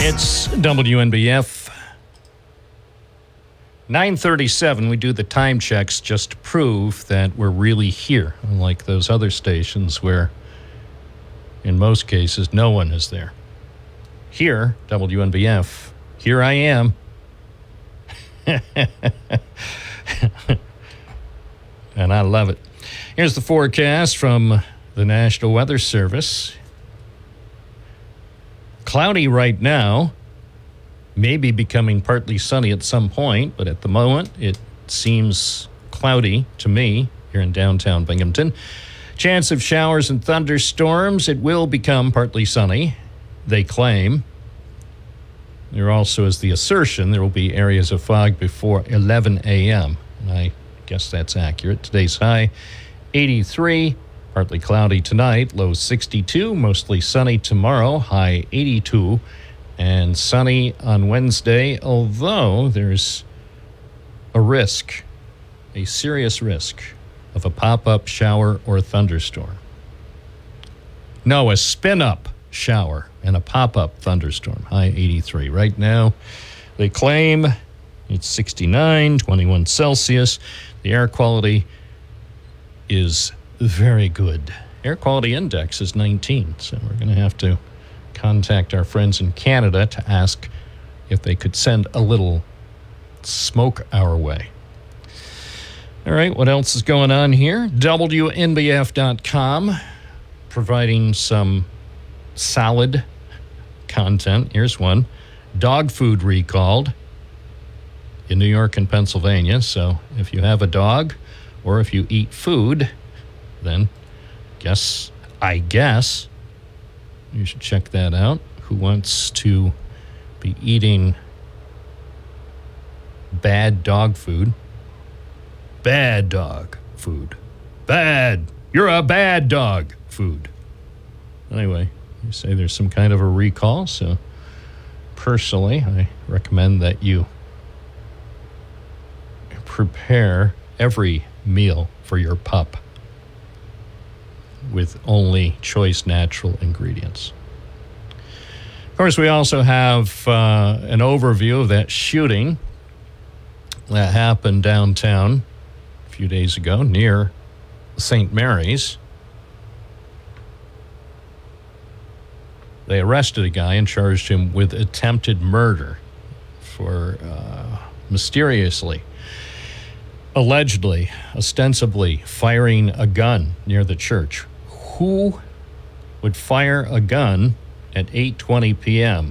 It's WNBF. 9:37. We do the time checks just to prove that we're really here, unlike those other stations where, in most cases, no one is there. Here, WNBF, here I am. And I love it. Here's the forecast from the National Weather Service. Cloudy right now, maybe becoming partly sunny at some point, but at the moment it seems cloudy to me here in downtown Binghamton. Chance of showers and thunderstorms. It will become partly sunny, they claim. There also is the assertion there will be areas of fog before 11 a.m. And I guess that's accurate. Today's high, 83. Partly cloudy tonight, low 62, mostly sunny tomorrow, high 82, and sunny on Wednesday, although there's a risk, a serious risk of a pop-up shower or thunderstorm. No, a spin-up shower and a pop-up thunderstorm, high 83. Right now, they claim it's 69, 21 Celsius. The air quality is very good. Air quality index is 19, so we're going to have to contact our friends in Canada to ask if they could send a little smoke our way. All right, what else is going on here? WNBF.com providing some solid content. Here's one. Dog food recalled in New York and Pennsylvania. So if you have a dog or if you eat food, then I guess you should check that out. Who wants to be eating bad dog food? Bad dog food. Bad. You're a bad dog food. Anyway, you say there's some kind of a recall, so personally, I recommend that you prepare every meal for your pup with only choice natural ingredients. Of course, we also have an overview of that shooting that happened downtown a few days ago near St. Mary's. They arrested a guy and charged him with attempted murder for allegedly, ostensibly firing a gun near the church. Who would fire a gun at 8:20 p.m.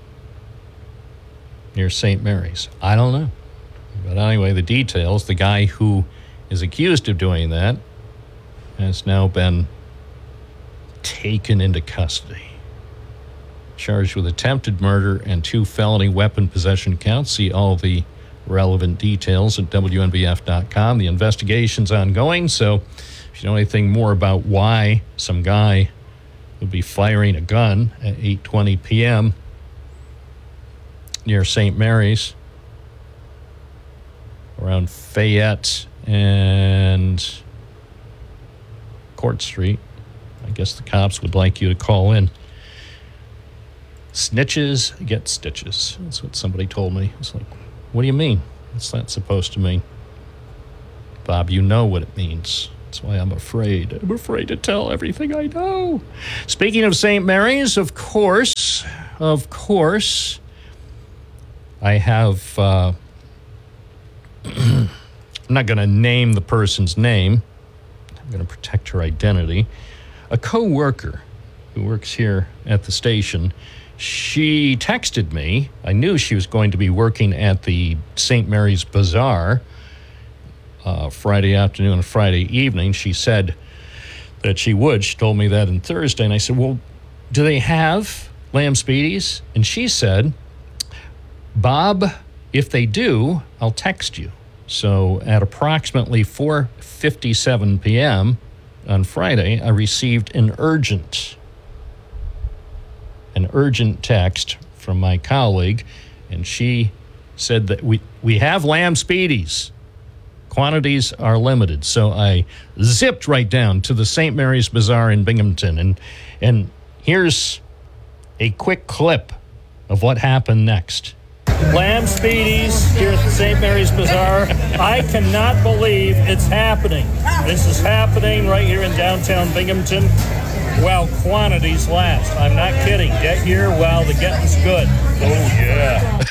near St. Mary's? I don't know. But anyway, the details, the guy who is accused of doing that has now been taken into custody. Charged with attempted murder and 2 felony weapon possession counts. See all the relevant details at WNBF.com. The investigation's ongoing, so if you know anything more about why some guy would be firing a gun at 8:20 p.m. near St. Mary's, around Fayette and Court Street, I guess the cops would like you to call in. Snitches get stitches. That's what somebody told me. It's like, what do you mean? What's that supposed to mean? Bob, you know what it means. That's why I'm afraid. I'm afraid to tell everything I know. Speaking of St. Mary's, of course, I have, I'm not going to name the person's name. I'm going to protect her identity. A co-worker who works here at the station, she texted me. I knew she was going to be working at the St. Mary's Bazaar Friday afternoon and Friday evening. She said that she would. She told me that on Thursday. And I said, well, do they have lamb speedies? And she said, Bob, if they do, I'll text you. So at approximately 4:57 p.m. on Friday, I received an urgent text from my colleague, and she said that we have lamb speedies. Quantities are limited. So I zipped right down to the St. Mary's Bazaar in Binghamton, and here's a quick clip of what happened next. Lamb Speedies here at the St. Mary's Bazaar. I cannot believe it's happening. This is happening right here in downtown Binghamton while quantities last. I'm not kidding. Get here while the getting's good. Oh, yeah.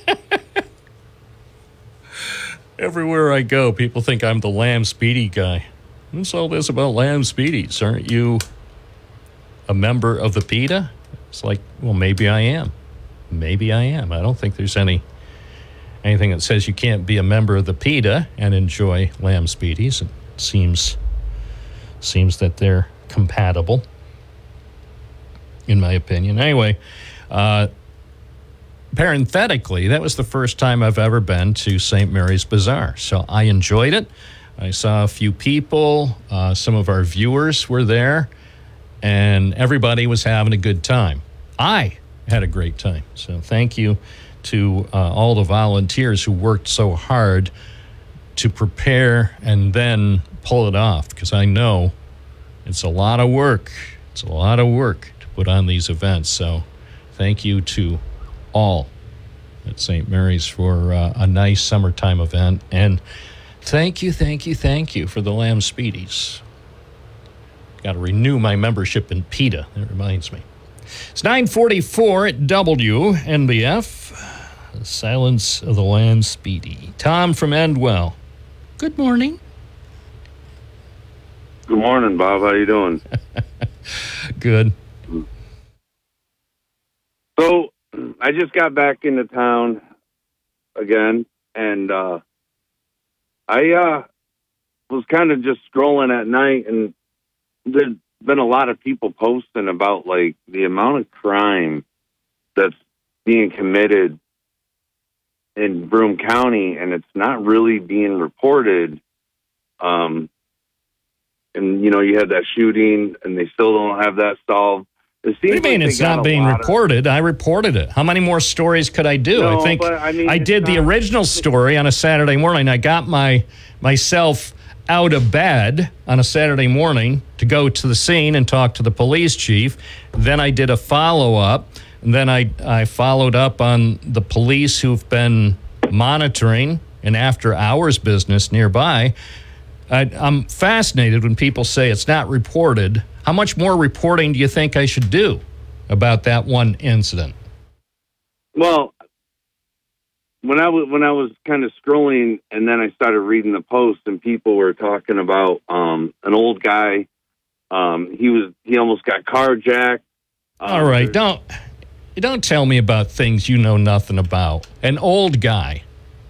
Everywhere I go, people think I'm the Lamb Speedy guy. What's all this about Lamb Speedies? Aren't you a member of the PETA? It's like, well, maybe I am. Maybe I am. I don't think there's anything that says you can't be a member of the PETA and enjoy Lamb Speedies. It seems that they're compatible, in my opinion. Anyway, parenthetically, that was the first time I've ever been to St. Mary's Bazaar. So I enjoyed it. I saw a few people. Some of our viewers were there, and everybody was having a good time. I had a great time. So thank you to all the volunteers who worked so hard to prepare and then pull it off, because I know it's a lot of work. It's a lot of work to put on these events. So thank you to all at St. Mary's for a nice summertime event. And thank you for the Lamb Speedies. Got to renew my membership in PETA. That reminds me. It's 9:44 at WNBF. The silence of the Lamb Speedy. Tom from Endwell. Good morning. Good morning, Bob. How you doing? Good. So, I just got back into town again, and I was kind of just scrolling at night, and there's been a lot of people posting about, like, the amount of crime that's being committed in Broome County, and it's not really being reported. And, you know, you had that shooting, and they still don't have that solved. What do you mean it's not being reported? I reported it. How many more stories could I do? No, I think I did the original story on a Saturday morning. I got myself out of bed on a Saturday morning to go to the scene and talk to the police chief. Then I did a follow-up, and then I followed up on the police who've been monitoring an after-hours business nearby. I'm fascinated when people say it's not reported. How much more reporting do you think I should do about that one incident? Well, when I was kind of scrolling, and then I started reading the post, and people were talking about an old guy. He almost got carjacked. All right, don't tell me about things you know nothing about. An old guy.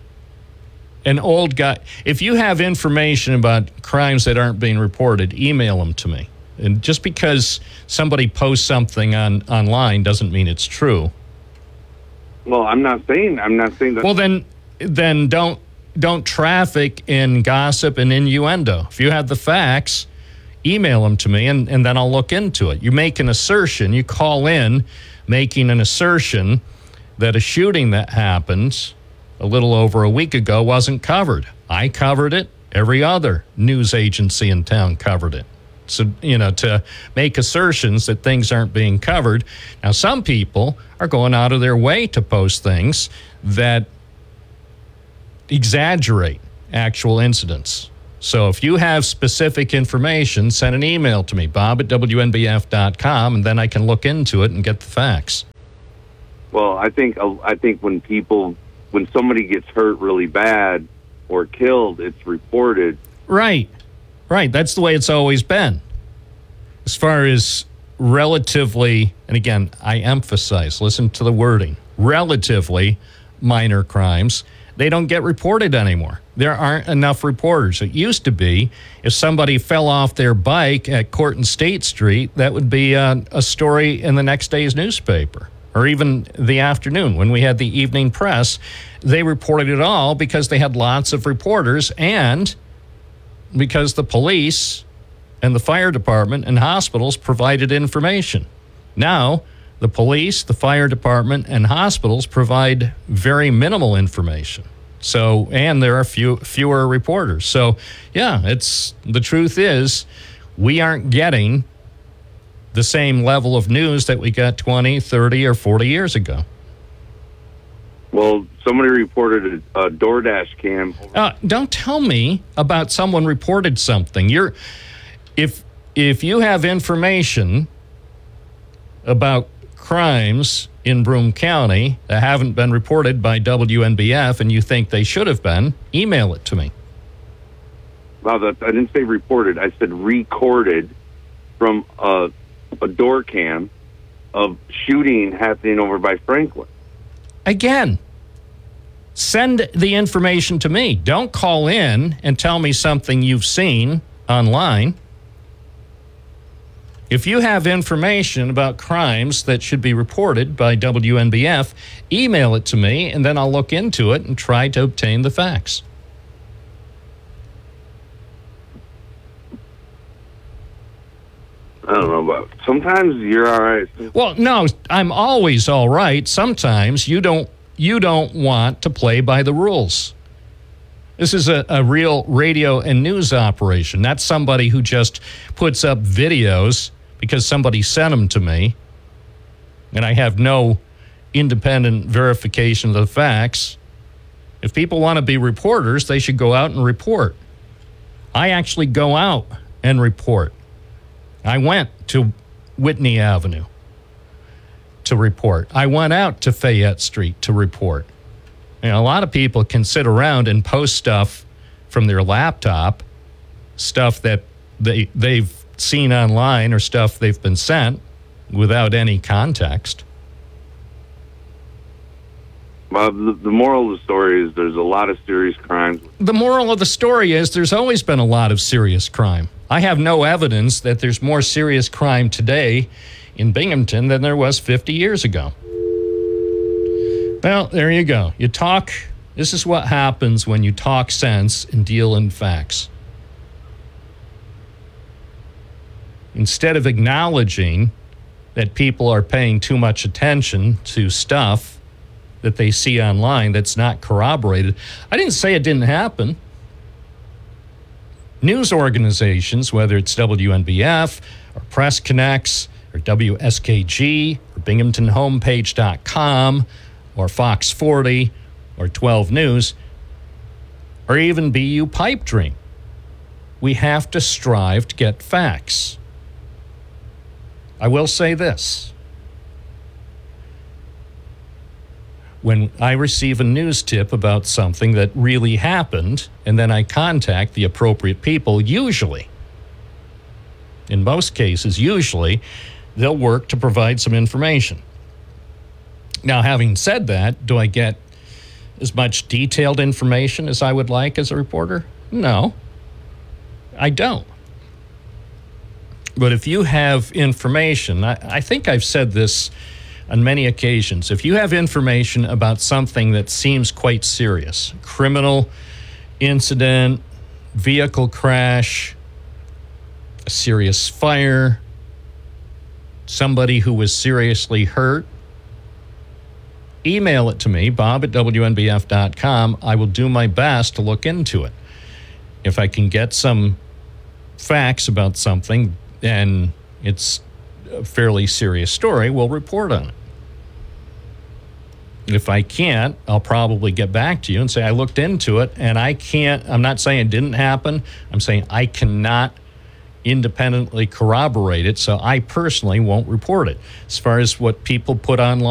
If you have information about crimes that aren't being reported, email them to me. And just because somebody posts something online doesn't mean it's true. Well, I'm not saying that. Well, then don't traffic in gossip and innuendo. If you have the facts, email them to me, and then I'll look into it. You make an assertion. You call in making an assertion that a shooting that happened a little over a week ago wasn't covered. I covered it. Every other news agency in town covered it. So, to make assertions that things aren't being covered. Now, some people are going out of their way to post things that exaggerate actual incidents. So if you have specific information, send an email to me, bob@wnbf.com, and then I can look into it and get the facts. Well, I think when somebody gets hurt really bad or killed, it's reported. Right. That's the way it's always been. As far as relatively, and again, I emphasize, listen to the wording, relatively minor crimes, they don't get reported anymore. There aren't enough reporters. It used to be if somebody fell off their bike at Court and State Street, that would be a story in the next day's newspaper, or even the afternoon when we had the evening press. They reported it all because they had lots of reporters, and because the police and the fire department and hospitals provided information. Now, the police, the fire department, and hospitals provide very minimal information. So, and there are fewer reporters. So, yeah, the truth is we aren't getting the same level of news that we got 20, 30, or 40 years ago. Well, somebody reported a DoorDash cam. Don't tell me about someone reported something. If you have information about crimes in Broome County that haven't been reported by WNBF and you think they should have been, email it to me. Well, I didn't say reported. I said recorded from a door cam of shooting happening over by Franklin. Again, send the information to me. Don't call in and tell me something you've seen online. If you have information about crimes that should be reported by WNBF, email it to me, and then I'll look into it and try to obtain the facts. I don't know, but sometimes you're all right. Well, no, I'm always all right. Sometimes you don't want to play by the rules. This is a real radio and news operation, not somebody who just puts up videos because somebody sent them to me, and I have no independent verification of the facts. If people want to be reporters, they should go out and report. I actually go out and report. I went to Whitney Avenue to report. I went out to Fayette Street to report. You know, a lot of people can sit around and post stuff from their laptop, stuff that they've seen online or stuff they've been sent without any context. Well, the moral of the story is there's a lot of serious crimes. The moral of the story is there's always been a lot of serious crime. I have no evidence that there's more serious crime today in Binghamton than there was 50 years ago. Well, there you go. This is what happens when you talk sense and deal in facts. Instead of acknowledging that people are paying too much attention to stuff that they see online that's not corroborated. I didn't say it didn't happen. News organizations, whether it's WNBF or Press Connects or WSKG or BinghamtonHomepage.com or Fox 40 or 12 News or even BU Pipe Dream, we have to strive to get facts. I will say this. When I receive a news tip about something that really happened, and then I contact the appropriate people, usually, in most cases, usually, they'll work to provide some information. Now, having said that, do I get as much detailed information as I would like as a reporter? No, I don't. But if you have information, I think I've said this on many occasions, if you have information about something that seems quite serious, criminal incident, vehicle crash, a serious fire, somebody who was seriously hurt, email it to me, bob@wnbf.com. I will do my best to look into it. If I can get some facts about something and it's a fairly serious story, we'll report on it. If I can't, I'll probably get back to you and say I looked into it and I'm not saying it didn't happen. I'm saying I cannot independently corroborate it, so I personally won't report it. As far as what people put online,